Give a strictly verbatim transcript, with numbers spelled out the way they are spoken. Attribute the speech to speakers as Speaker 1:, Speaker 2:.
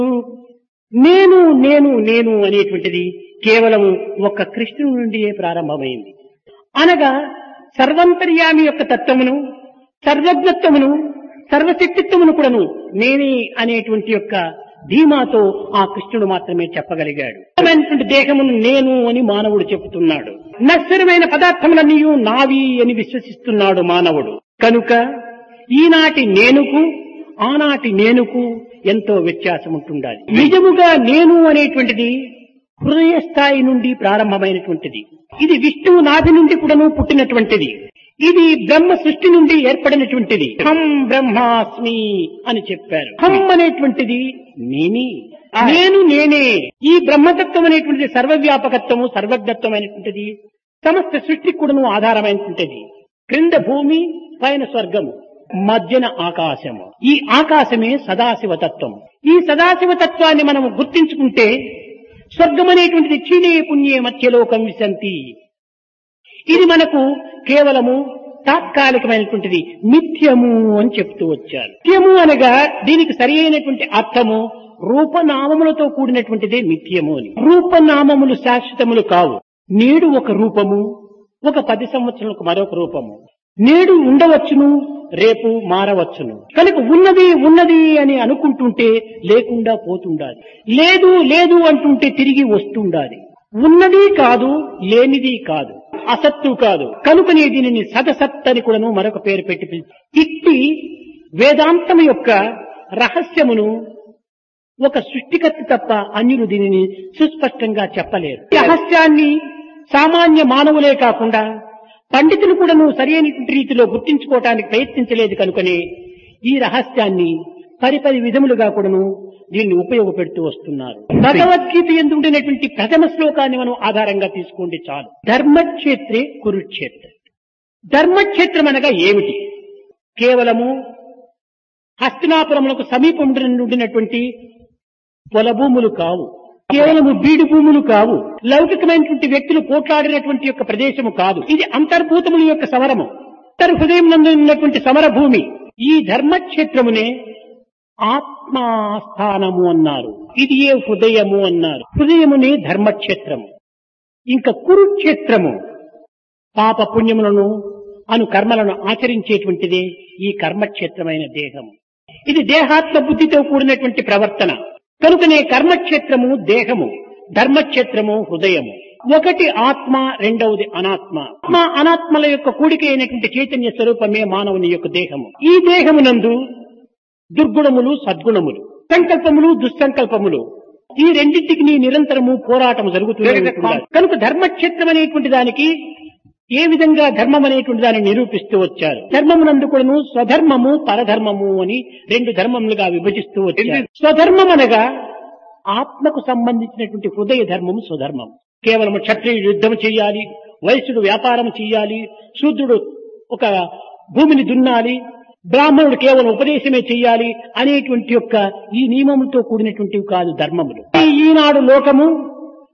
Speaker 1: నేను నేను నేను అనేటువంటిది కేవలం ఒక్క కృష్ణుని నుండియే ప్రారంభమైంది. అనగా సర్వంతర్యామి యొక్క తత్వమును, సర్వజ్ఞత్వమును, సర్వశక్తిత్వమును కూడాను నేనే అనేటువంటి యొక్క ధీమాతో ఆ కృష్ణుడు మాత్రమే చెప్పగలిగాడు. దేహమును నేను అని మానవుడు చెబుతున్నాడు. నశ్వరమైన పదార్థములన్నీ నావి అని విశ్వసిస్తున్నాడు మానవుడు. కనుక ఈనాటి నేనుకు ఆనాటి నేనుకు ఎంతో వ్యత్యాసం ఉంటుండాలి. నిజముగా నేను అనేటువంటిది హృదయ స్థాయి నుండి ప్రారంభమైనటువంటిది. ఇది విష్ణువు నాభి నుండి కూడాను పుట్టినటువంటిది. ఇది బ్రహ్మ సృష్టి నుండి ఏర్పడినటువంటిది. హం బ్రహ్మాస్మి అని చెప్పారు. హం అనేటువంటిది నేనే, నేను నేనే. ఈ బ్రహ్మతత్వం అనేటువంటిది సర్వవ్యాపకత్వము, సర్వజ్ఞత్వం అనేటువంటిది సమస్త సృష్టికి కూడాను ఆధారమైనటువంటిది. క్రింద భూమి, పైన స్వర్గము, మధ్యన ఆకాశము. ఈ ఆకాశమే సదాశివతత్వం. ఈ సదాశివతత్వాన్ని మనం గుర్తించుకుంటే స్వర్గం అనేటువంటిది క్షీణే పుణ్యే మధ్యలోకం విశంతి. ఇది మనకు కేవలము తాత్కాలికమైనటువంటిది, మిథ్యము అని చెప్తూ వచ్చారు. మిథ్యము అనగా దీనికి సరి అయినటువంటి అర్థము రూపనామములతో కూడినటువంటిదే మిథ్యము అని. రూపనామములు శాశ్వతములు కావు. నేడు ఒక రూపము, ఒక పది సంవత్సరాలకు మరొక రూపము. నేడు ఉండవచ్చును, రేపు మారవచ్చును. కనుక ఉన్నది ఉన్నది అని అనుకుంటుంటే లేకుండా పోతుండాలి, లేదు లేదు అంటుంటే తిరిగి వస్తుండాలి. ఉన్నది కాదు, లేనిది కాదు, అసత్తు కాదు. కనుకనే దీనిని సదసత్ అని కూడాను మరొక పేరు పెట్టి పిలిచి, ఇట్టి వేదాంతం యొక్క రహస్యమును ఒక సృష్టికర్త తప్ప అన్యులు దీనిని సుస్పష్టంగా చెప్పలేరు. ఈ రహస్యాన్ని సామాన్య మానవులే కాకుండా పండితులు కూడాను సరైనటువంటి రీతిలో గుర్తించుకోవటానికి ప్రయత్నించలేదు. కనుకనే ఈ రహస్యాన్ని పరిపరి విధములుగా కూడాను దీన్ని ఉపయోగపెడుతూ వస్తున్నారు. భగవద్గీత యందు ఉండినటువంటి ప్రథమ శ్లోకాన్ని మనం ఆధారంగా తీసుకోండి చాలు. ధర్మక్షేత్రే కురుక్షేత్ర. ధర్మక్షేత్రం అనగా ఏమిటి? కేవలము హస్తినాపురములకు సమీపం ఉండినటువంటి పొల భూములు కావు, కేవలము బీడు భూములు కావు, లౌకికమైనటువంటి వ్యక్తులు పోట్లాడినటువంటి యొక్క ప్రదేశము కాదు. ఇది అంతర్భూతముల యొక్క సమరము, అంతర్హృదయం నందు ఉన్నటువంటి సమర భూమి. ఈ ధర్మక్షేత్రమునే ఆత్మాస్థానము అన్నారు. ఇది ఏ హృదయము అన్నారు. హృదయమునే ధర్మక్షేత్రము. ఇంకా కురుక్షేత్రము పాప పుణ్యములను అను కర్మలను ఆచరించేటువంటిదే ఈ కర్మక్షేత్రమైన దేహము. ఇది దేహాత్మ బుద్ధితో కూడినటువంటి ప్రవర్తన. కనుకనే కర్మక్షేత్రము దేహము, ధర్మక్షేత్రము హృదయము. ఒకటి ఆత్మ, రెండవది అనాత్మ. ఆత్మ అనాత్మల యొక్క కూడిక అయినటువంటి చైతన్య స్వరూపమే మానవుని యొక్క దేహము. ఈ దేహమునందు దుర్గుణములు, సద్గుణములు, సంకల్పములు, దుస్సంకల్పములు, ఈ రెండింటికి నిరంతరము పోరాటం జరుగుతుంది. కనుక ధర్మక్షేత్రం అనేటువంటి దానికి ఏ విధంగా ధర్మం అనేటువంటి దాన్ని నిరూపిస్తూ వచ్చారు. ధర్మమునందు కూడాను స్వధర్మము, పరధర్మము అని రెండు ధర్మములుగా విభజిస్తూ వచ్చారు. స్వధర్మం అనగా ఆత్మకు సంబంధించినటువంటి హృదయ ధర్మము స్వధర్మం. కేవలం క్షత్రియుడు యుద్ధం చెయ్యాలి, వైశ్యుడు వ్యాపారం చెయ్యాలి, శూద్రుడు ఒక భూమిని దున్నాలి, బ్రాహ్మణుడు కేవలం ఉపదేశమే చెయ్యాలి అనేటువంటి యొక్క ఈ నియమములతో కూడినటువంటివి కాదు ధర్మములు. ఈనాడు లోకము